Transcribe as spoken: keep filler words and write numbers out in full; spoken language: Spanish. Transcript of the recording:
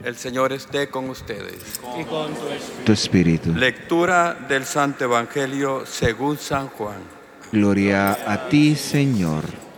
El Señor esté con ustedes. Y con tu espíritu. Tu espíritu. Lectura del Santo Evangelio según San Juan. Gloria a ti, Señor.